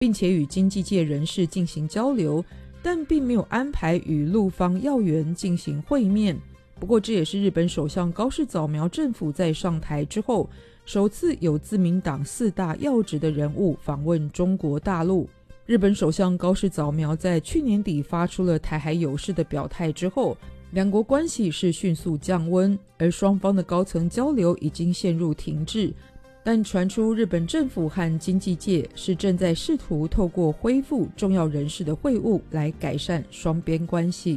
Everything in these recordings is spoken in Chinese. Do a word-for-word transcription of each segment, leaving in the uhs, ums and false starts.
并且与经济界人士进行交流，但并没有安排与陆方要员进行会面。不过这也是日本首相高市早苗政府在上台之后首次有自民党四大要职的人物访问中国大陆。日本首相高市早苗在去年底发出了台海有事的表态之后，两国关系是迅速降温，而双方的高层交流已经陷入停滞。但传出日本政府和经济界是正在试图透过恢复重要人士的会晤来改善双边关系。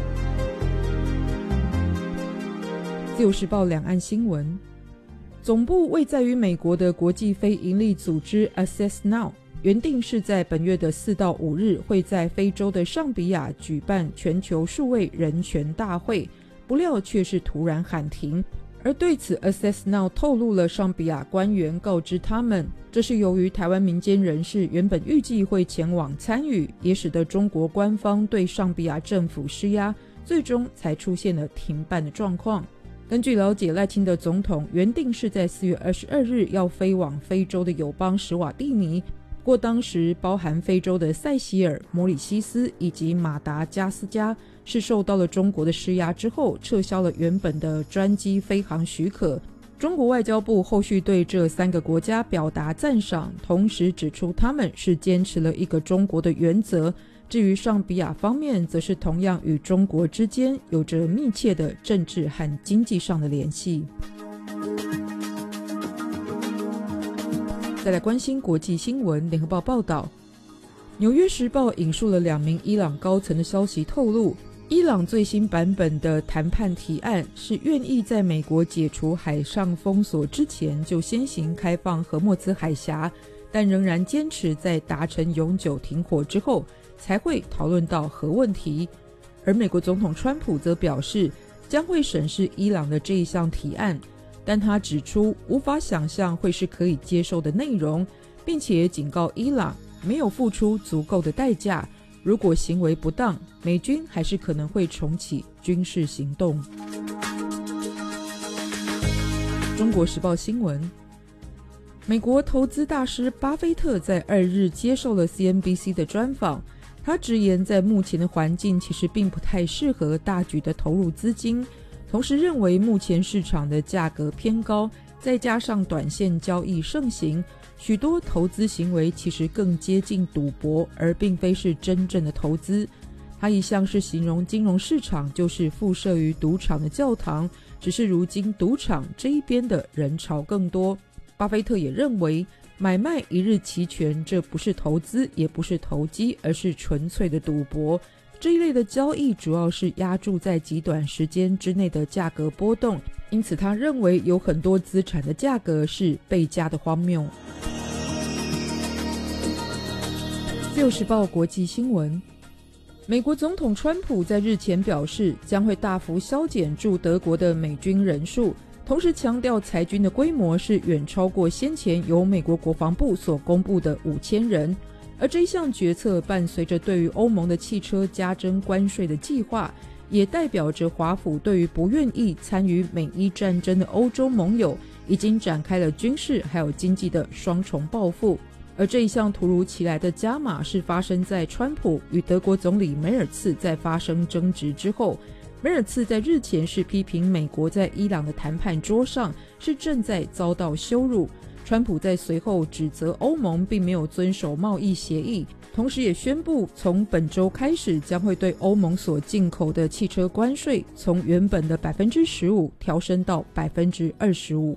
自由时报两岸新闻，总部位在于美国的国际非营利组织 Access Now 原定是在本月的四到五日会在非洲的尚比亚举办全球数位人权大会，不料却是突然喊停。而对此 Access Now 透露了尚比亚官员告知他们，这是由于台湾民间人士原本预计会前往参与，也使得中国官方对尚比亚政府施压，最终才出现了停办的状况。根据了解，赖清德总统原定是在四月二十二日要飞往非洲的友邦史瓦蒂尼，不过当时包含非洲的塞西尔、摩里西斯以及马达加斯加是受到了中国的施压之后撤销了原本的专机飞航许可。中国外交部后续对这三个国家表达赞赏，同时指出他们是坚持了一个中国的原则。至于尚比亚方面，则是同样与中国之间有着密切的政治和经济上的联系。再来关心国际新闻，联合报报道，纽约时报引述了两名伊朗高层的消息透露，伊朗最新版本的谈判提案是愿意在美国解除海上封锁之前就先行开放荷默兹海峡，但仍然坚持在达成永久停火之后才会讨论到核问题。而美国总统川普则表示将会审视伊朗的这一项提案，但他指出无法想象会是可以接受的内容，并且警告伊朗没有付出足够的代价，如果行为不当，美军还是可能会重启军事行动。中国时报新闻，美国投资大师巴菲特在二日接受了 C N B C 的专访，他直言在目前的环境其实并不太适合大举的投入资金，同时认为目前市场的价格偏高，再加上短线交易盛行，许多投资行为其实更接近赌博，而并非是真正的投资。他一向是形容金融市场就是附设于赌场的教堂，只是如今赌场这一边的人潮更多。巴菲特也认为买卖一日期权这不是投资也不是投机，而是纯粹的赌博。这一类的交易主要是押注在极短时间之内的价格波动，因此他认为有很多资产的价格是倍加的荒谬。自由时报国际新闻，美国总统川普在日前表示将会大幅削减驻德国的美军人数，同时强调裁军的规模是远超过先前由美国国防部所公布的五千人。而这一项决策伴随着对于欧盟的汽车加征关税的计划，也代表着华府对于不愿意参与美伊战争的欧洲盟友已经展开了军事还有经济的双重报复。而这一项突如其来的加码是发生在川普与德国总理梅尔茨在发生争执之后。梅尔茨在日前是批评美国在伊朗的谈判桌上是正在遭到羞辱，川普在随后指责欧盟并没有遵守贸易协议，同时也宣布从本周开始将会对欧盟所进口的汽车关税从原本的 百分之十五 调升到 百分之二十五。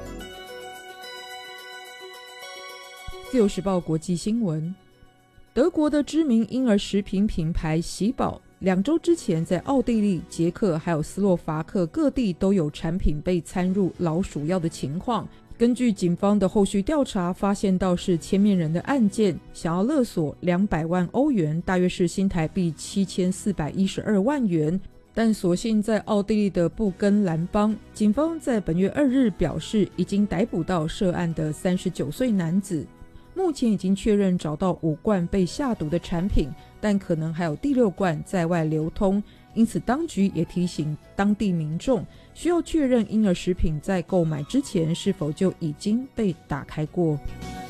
自由时报国际新闻，德国的知名婴儿食品品牌喜宝两周之前在奥地利、捷克还有斯洛伐克各地都有产品被掺入老鼠药的情况。根据警方的后续调查，发现到是千面人的案件，想要勒索两百万欧元，大约是新台币七千四百一十二万元。但所幸在奥地利的布根兰邦，警方在本月二日表示已经逮捕到涉案的三十九岁男子。目前已经确认找到五罐被下毒的产品，但可能还有第六罐在外流通，因此当局也提醒当地民众需要确认婴儿食品在购买之前是否就已经被打开过。